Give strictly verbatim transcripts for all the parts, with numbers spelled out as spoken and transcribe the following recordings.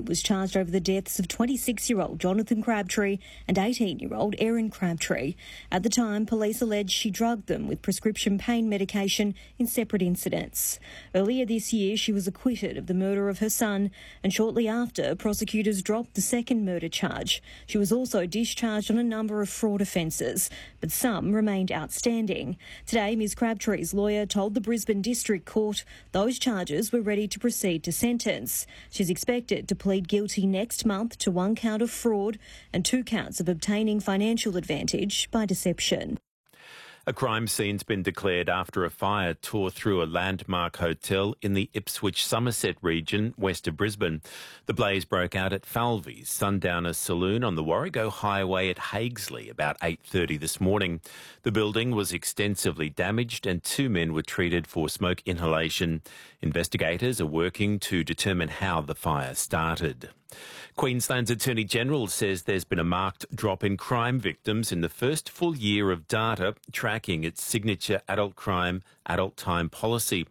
He was charged over the deaths of twenty-six-year-old Jonathan Crabtree and eighteen-year-old Erin Crabtree. At the time, police alleged she drugged them with prescription pain medication in separate incidents. Earlier this year, she was acquitted of the murder of her son, and shortly after, prosecutors dropped the second murder charge. She was also discharged on a number of fraud offences, but some remained outstanding. Today, Ms Crabtree's lawyer told the Brisbane District Court those charges were ready to proceed to sentence. She's expected to plead guilty next month to one count of fraud and two counts of obtaining financial advantage by deception. A crime scene's been declared after a fire tore through a landmark hotel in the Ipswich Somerset region west of Brisbane. The blaze broke out at Falvey's Sundowner Saloon on the Warrego Highway at Hagesley about eight thirty this morning. The building was extensively damaged and two men were treated for smoke inhalation. Investigators are working to determine how the fire started. Queensland's Attorney-General says there's been a marked drop in crime victims in the first full year of data tracking its signature adult crime, adult time policy.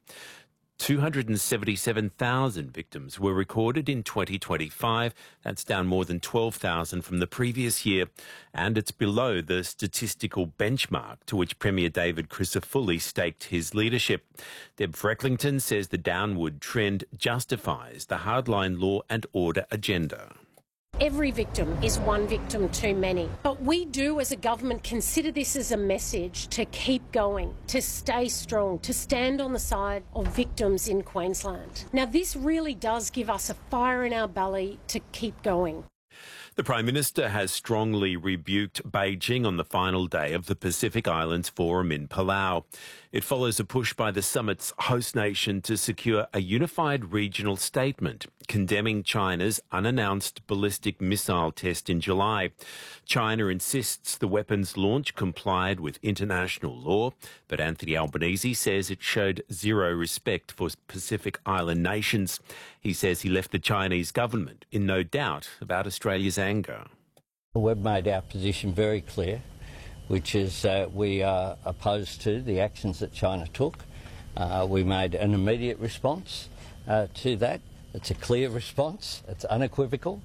two hundred seventy-seven thousand victims were recorded in twenty twenty-five. That's down more than twelve thousand from the previous year. And it's below the statistical benchmark to which Premier David Crisafulli staked his leadership. Deb Frecklington says the downward trend justifies the hardline law and order agenda. Every victim is one victim too many. But we do, as a government, consider this as a message to keep going, to stay strong, to stand on the side of victims in Queensland. Now, this really does give us a fire in our belly to keep going. The Prime Minister has strongly rebuked Beijing on the final day of the Pacific Islands Forum in Palau. It follows a push by the summit's host nation to secure a unified regional statement condemning China's unannounced ballistic missile test in July. China insists the weapons launch complied with international law, but Anthony Albanese says it showed zero respect for Pacific Island nations. He says he left the Chinese government in no doubt about Australia's anger. We've made our position very clear, which is uh, we are opposed to the actions that China took. Uh, we made an immediate response uh, to that. It's a clear response, it's unequivocal,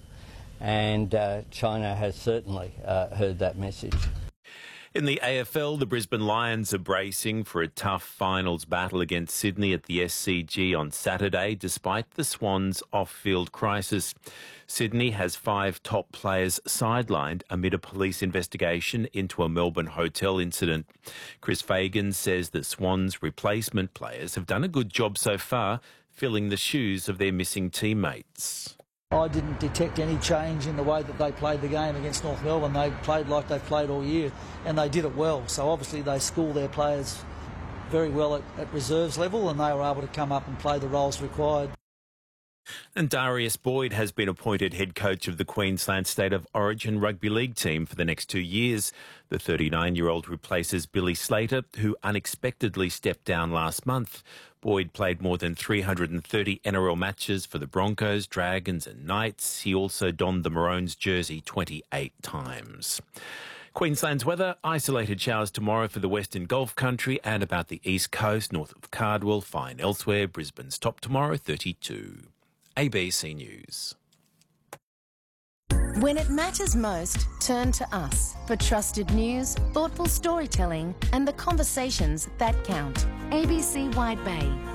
and uh, China has certainly uh, heard that message. In the A F L, the Brisbane Lions are bracing for a tough finals battle against Sydney at the S C G on Saturday, despite the Swans' off-field crisis. Sydney has five top players sidelined amid a police investigation into a Melbourne hotel incident. Chris Fagan says the Swans' replacement players have done a good job so far, filling the shoes of their missing teammates. I didn't detect any change in the way that they played the game against North Melbourne. They played like they've played all year, and they did it well. So obviously they school their players very well at, at reserves level, and they were able to come up and play the roles required. And Darius Boyd has been appointed head coach of the Queensland State of Origin Rugby League team for the next two years. The thirty-nine-year-old replaces Billy Slater, who unexpectedly stepped down last month. Boyd played more than three hundred thirty N R L matches for the Broncos, Dragons and Knights. He also donned the Maroons jersey twenty-eight times. Queensland's weather, isolated showers tomorrow for the Western Gulf Country and about the east coast, north of Cardwell, fine elsewhere. Brisbane's top tomorrow, thirty-two. A B C News. When it matters most, turn to us for trusted news, thoughtful storytelling and the conversations that count. A B C Wide Bay.